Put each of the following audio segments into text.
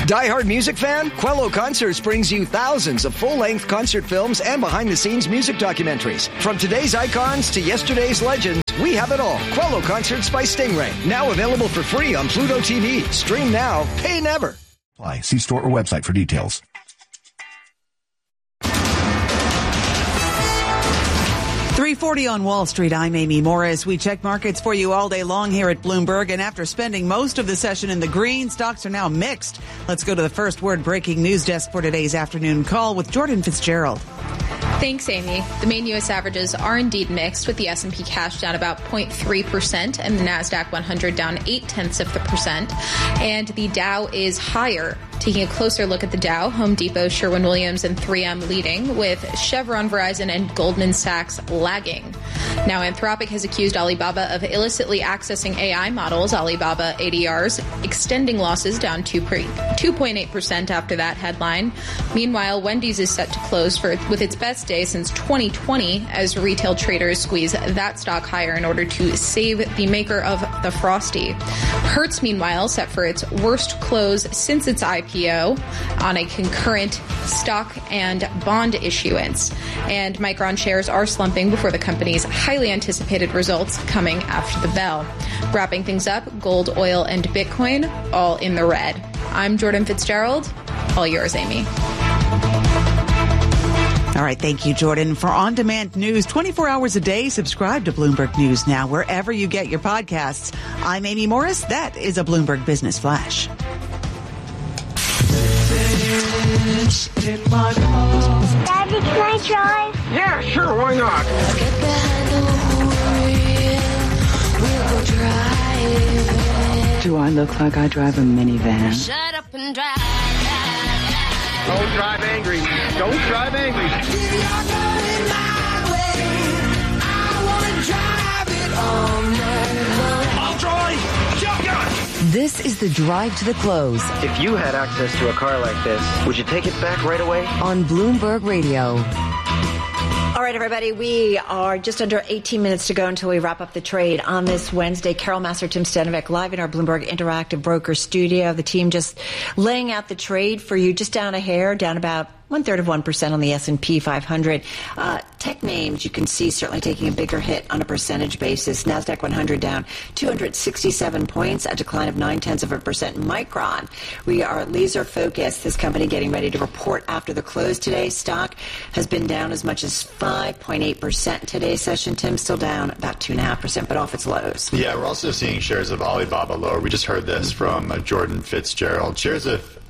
Die-hard music fan? Quello Concerts brings you thousands of full-length concert films and behind-the-scenes music documentaries. From today's icons to yesterday's legends, we have it all. Quello Concerts by Stingray. Now available for free on Pluto TV. Stream now, pay never. See store or website for details. 3:40 on Wall Street. I'm Amy Morris. We check markets for you all day long here at Bloomberg. And after spending most of the session in the green, stocks are now mixed. Let's go to the first word breaking news desk for today's afternoon call with Jordan Fitzgerald. Thanks, Amy. The main U.S. averages are indeed mixed, with the S&P cash down about 0.3% and the NASDAQ 100 down 0.8%. And the Dow is higher. Taking a closer look at the Dow, Home Depot, Sherwin-Williams, and 3M leading, with Chevron, Verizon, and Goldman Sachs lagging. Now, Anthropic has accused Alibaba of illicitly accessing AI models. Alibaba ADRs extending losses down 2.8% after that headline. Meanwhile, Wendy's is set to close with its best day since 2020 as retail traders squeeze that stock higher in order to save the maker of the Frosty. Hertz, meanwhile, set for its worst close since its IPO on a concurrent stock and bond issuance. And Micron shares are slumping before the company's highly anticipated results coming after the bell. Wrapping things up, gold, oil, and Bitcoin all in the red. I'm Jordan Fitzgerald. All yours, Amy. All right, thank you, Jordan. For on-demand news 24 hours a day, subscribe to Bloomberg News Now wherever you get your podcasts. I'm Amy Morris. That is a Bloomberg Business Flash. Daddy, can I drive? Yeah, sure, why not? Get behind the wheel. We'll go driving. Do I look like I drive a minivan? Shut up and drive. Don't drive angry. Don't drive angry. I'll drive. Shotgun. This is the Drive to the Close If you had access to a car like this, would you take it back right away? on Bloomberg Radio. All right, everybody, we are just under 18 minutes to go until we wrap up the trade on this Wednesday. Carol Massar, Tim Stanovic, live in our Bloomberg Interactive Broker studio. The team just laying out the trade for you, just down a hair, down about 0.33% on the S&P 500. Tech names, you can see, certainly taking a bigger hit on a percentage basis. NASDAQ 100 down 267 points, a decline of 0.9%. Micron, we are laser focused. This company getting ready to report after the close today. Stock has been down as much as 5.8% today's session. Tim, still down about 2.5%, but off its lows. Yeah, we're also seeing shares of Alibaba lower. We just heard this from Jordan Fitzgerald. Shares of,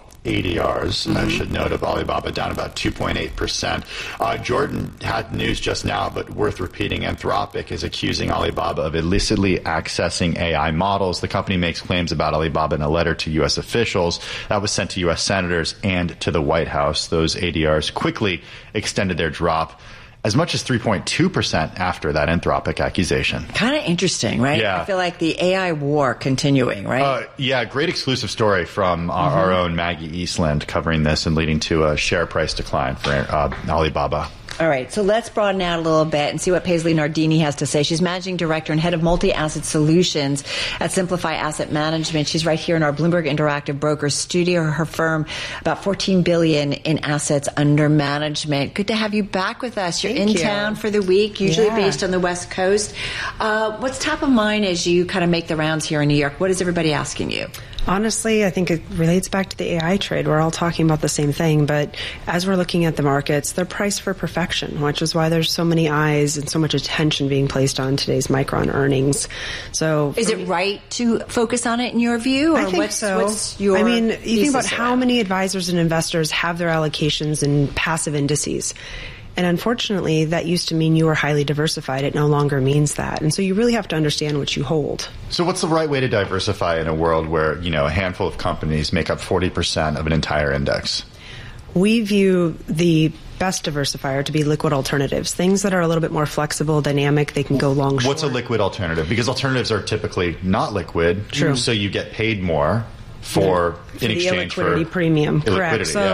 ADRs, I should note, of Alibaba down about 2.8%. Jordan had news just now, but worth repeating. Anthropic is accusing Alibaba of illicitly accessing AI models. The company makes claims about Alibaba in a letter to U.S. officials that was sent to U.S. senators and to the White House. Those ADRs quickly extended their drop as much as 3.2% after that Anthropic accusation. Kind of interesting, right? Yeah. I feel like the AI war continuing, right? Yeah, great exclusive story from our own Maggie Eastland covering this and leading to a share price decline for Alibaba. All right, so let's broaden out a little bit and see what Paisley Nardini has to say. She's managing director and head of multi-asset solutions at Simplify Asset Management. She's right here in our Bloomberg Interactive Broker studio. Her firm, about $14 billion in assets under management. Good to have you back with us. You're in town for the week, usually based on the West Coast. What's top of mind as you kind of make the rounds here in New York? What is everybody asking you? Honestly, I think it relates back to the AI trade. We're all talking about the same thing, but as we're looking at the markets, they're priced for perfection, which is why there's so many eyes and so much attention being placed on today's Micron earnings. So, is it right to focus on it in your view? Or I think so. You think about how many advisors and investors have their allocations in passive indices. And unfortunately, that used to mean you were highly diversified. It no longer means that. And so you really have to understand what you hold. So what's the right way to diversify in a world where, a handful of companies make up 40% of an entire index? We view the best diversifier to be liquid alternatives, things that are a little bit more flexible, dynamic. They can go long, short. What's a liquid alternative? Because alternatives are typically not liquid. True. So you get paid more in exchange the illiquidity premium. Correct. So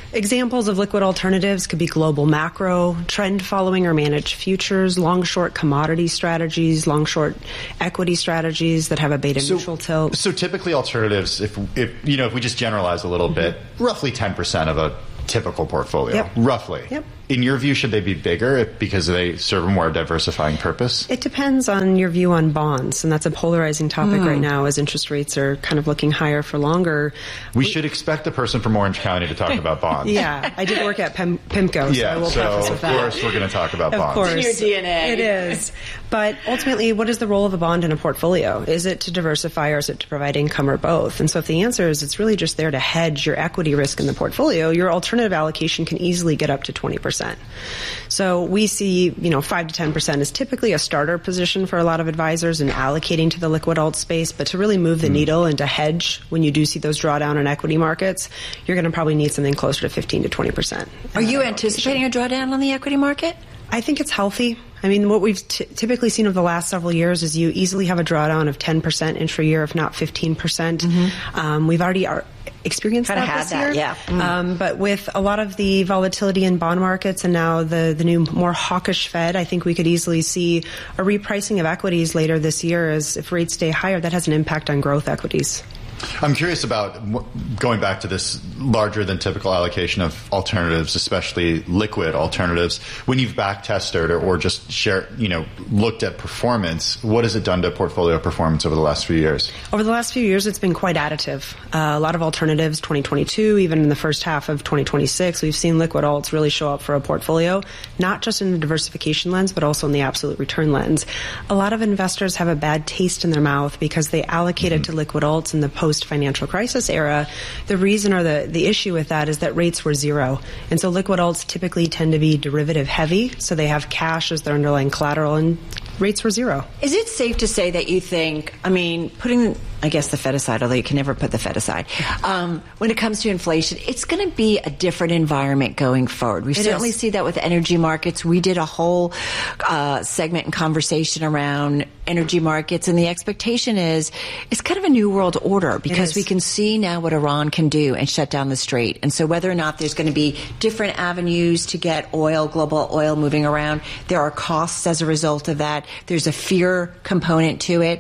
Examples of liquid alternatives could be global macro, trend following or managed futures, long short commodity strategies, long short equity strategies that have a beta neutral tilt. So typically alternatives, if we just generalize a little bit, roughly 10% of a typical portfolio, roughly. Yep. In your view, should they be bigger because they serve a more diversifying purpose? It depends on your view on bonds, and that's a polarizing topic right now as interest rates are kind of looking higher for longer. We should expect a person from Orange County to talk about bonds. Yeah, I did work at PIMCO, so I will preface with that. Of course we're going to talk about bonds. Of course. It's in your DNA. It is. But ultimately, what is the role of a bond in a portfolio? Is it to diversify or is it to provide income or both? And so if the answer is it's really just there to hedge your equity risk in the portfolio, your alternative allocation can easily get up to 20%. So we see, 5 to 10% is typically a starter position for a lot of advisors in allocating to the liquid alt space. But to really move the needle and to hedge when you do see those drawdown in equity markets, you're going to probably need something closer to 15 to 20%. Are you anticipating a drawdown on the equity market? I think it's healthy. I mean, what we've typically seen over the last several years is you easily have a drawdown of 10% intra-year, if not 15%. We've already experienced that this year. Yeah. But with a lot of the volatility in bond markets and now the new more hawkish Fed, I think we could easily see a repricing of equities later this year as if rates stay higher, that has an impact on growth equities. I'm curious about going back to this larger than typical allocation of alternatives, especially liquid alternatives. When you've back tested or just looked at performance, what has it done to portfolio performance over the last few years? Over the last few years, it's been quite additive. A lot of alternatives, 2022, even in the first half of 2026, we've seen liquid alts really show up for a portfolio, not just in the diversification lens, but also in the absolute return lens. A lot of investors have a bad taste in their mouth because they allocated to liquid alts in the post-financial crisis era. The reason or the issue with that is that rates were zero. And so liquid alts typically tend to be derivative heavy, so they have cash as their underlying collateral, and rates were zero. Is it safe to say that you think, putting, I guess, the Fed aside, although you can never put the Fed aside, when it comes to inflation, it's going to be a different environment going forward. We certainly see that with energy markets. We did a whole segment and conversation around energy markets, and the expectation is it's kind of a new world order because we can see now what Iran can do and shut down the strait. And so whether or not there's going to be different avenues to get global oil moving around, there are costs as a result of that. There's a fear component to it.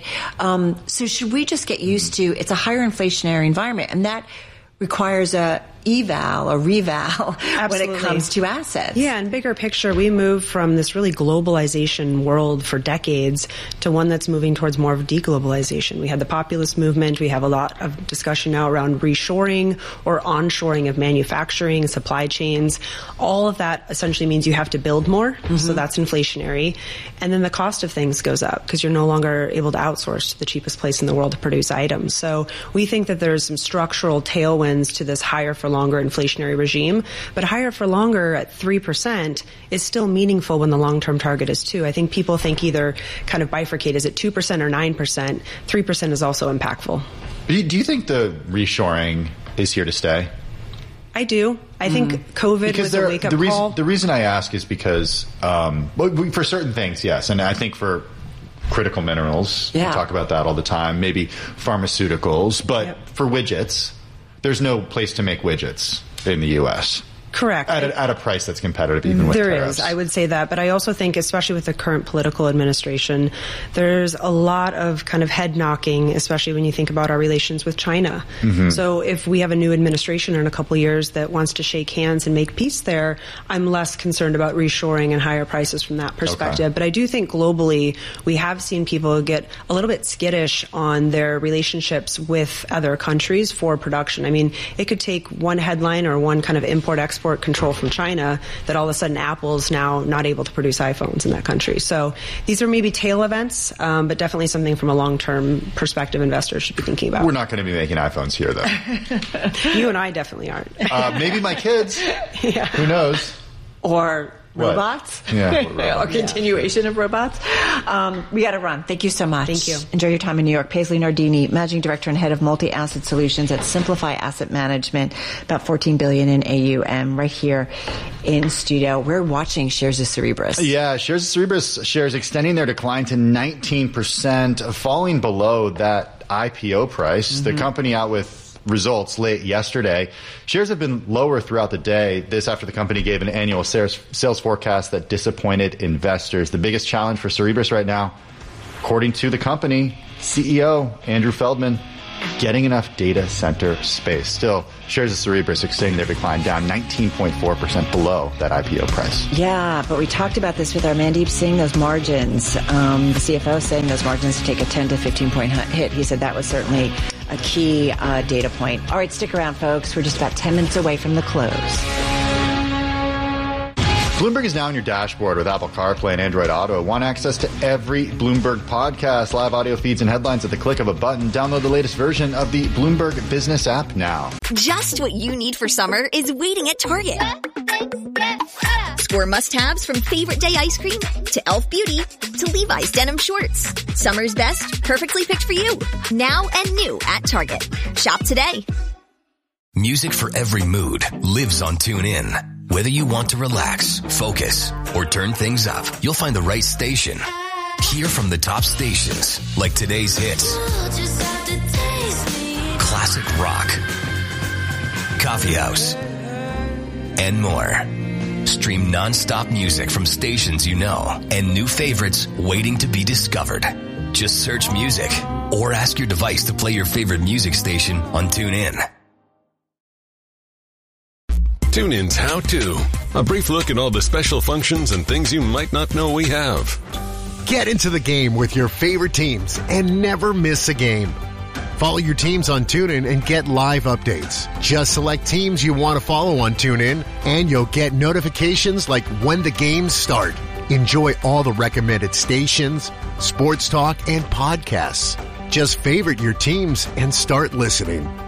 So should we just get used to it's a higher inflationary environment, and that requires a eval or reval when it comes to assets. Yeah, and bigger picture, we moved from this really globalization world for decades to one that's moving towards more of deglobalization. We had the populist movement. We have a lot of discussion now around reshoring or onshoring of manufacturing, supply chains. All of that essentially means you have to build more, so that's inflationary. And then the cost of things goes up because you're no longer able to outsource to the cheapest place in the world to produce items. So we think that there's some structural tailwinds to this higher for longer inflationary regime, but higher for longer at 3% is still meaningful when the long-term target is 2%. I think people think either kind of bifurcate, is it 2% or 9%? 3% is also impactful. Do you think the reshoring is here to stay? I do. I think COVID was a wake-up call. The reason I ask is because for certain things, yes, and I think for critical minerals, we talk about that all the time, maybe pharmaceuticals, but for widgets, there's no place to make widgets in the U.S. Correct. At a price that's competitive even with tariffs. There is, I would say that. But I also think, especially with the current political administration, there's a lot of kind of head knocking, especially when you think about our relations with China. So if we have a new administration in a couple of years that wants to shake hands and make peace there, I'm less concerned about reshoring and higher prices from that perspective. But I do think globally we have seen people get a little bit skittish on their relationships with other countries for production. I mean, it could take one headline or one kind of import-export control from China that all of a sudden Apple's now not able to produce iPhones in that country. So these are maybe tail events, but definitely something from a long-term perspective investors should be thinking about. We're not going to be making iPhones here, though. You and I definitely aren't. Maybe my kids. Who knows? Or robots? Yeah. Or continuation of robots. We got to run. Thank you so much. Thank you. Enjoy your time in New York. Paisley Nardini, Managing Director and Head of Multi-Asset Solutions at Simplify Asset Management, about $14 billion in AUM, right here in studio. We're watching shares of Cerebras. Yeah, shares of Cerebras shares extending their decline to 19%, falling below that IPO price. The company out with results late yesterday. Shares have been lower throughout the day. This after the company gave an annual sales forecast that disappointed investors. The biggest challenge for Cerebras right now, according to the company CEO, Andrew Feldman, getting enough data center space. Still, shares of Cerebras extending their decline, down 19.4% below that IPO price. Yeah, but we talked about this with our Mandeep Singh, those margins. The CFO saying those margins take a 10 to 15 point hit. He said that was certainly a key data point. All right, stick around, folks. We're just about 10 minutes away from the close. Bloomberg is now on your dashboard with Apple CarPlay and Android Auto. Want access to every Bloomberg podcast, live audio feeds, and headlines at the click of a button. Download the latest version of the Bloomberg Business app now. Just what you need for summer is waiting at Target. Score must-haves from Favorite Day ice cream to Elf Beauty to Levi's denim shorts. Summer's best, perfectly picked for you. Now and new at Target. Shop today. Music for every mood lives on TuneIn. Whether you want to relax, focus, or turn things up, you'll find the right station. Hear from the top stations, like today's hits, classic rock, coffee house, and more. Stream non-stop music from stations you know and new favorites waiting to be discovered. Just search music or ask your device to play your favorite music station on TuneIn. TuneIn's How To. A brief look at all the special functions and things you might not know we have. Get into the game with your favorite teams and never miss a game. Follow your teams on TuneIn and get live updates. Just select teams you want to follow on TuneIn and you'll get notifications like when the games start. Enjoy all the recommended stations, sports talk, and podcasts. Just favorite your teams and start listening.